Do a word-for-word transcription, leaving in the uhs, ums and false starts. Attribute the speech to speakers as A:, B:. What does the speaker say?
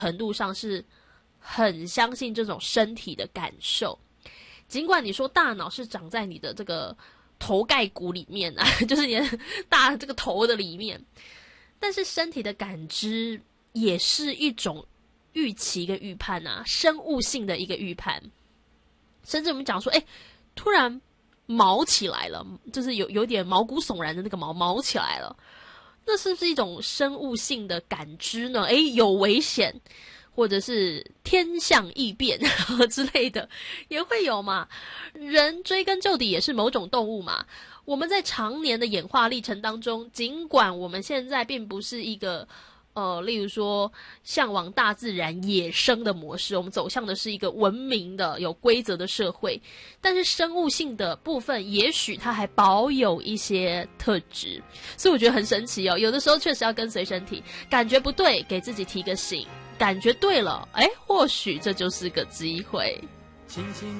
A: 程度上是很相信这种身体的感受。尽管你说大脑是长在你的这个头盖骨里面啊，就是你的大这个头的里面，但是身体的感知也是一种预期跟预判啊，生物性的一个预判。甚至我们讲说，哎，突然毛起来了，就是有有点毛骨悚然的那个毛毛起来了，那是不是一种生物性的感知呢？哎，有危险，或者是天象异变之类的也会有嘛。人追根究底也是某种动物嘛。我们在常年的演化历程当中，尽管我们现在并不是一个呃，例如说向往大自然野生的模式，我们走向的是一个文明的有规则的社会，但是生物性的部分也许它还保有一些特质。所以我觉得很神奇哦，有的时候确实要跟随身体，感觉不对给自己提个醒，感觉对了，诶，或许这就是个机会。轻轻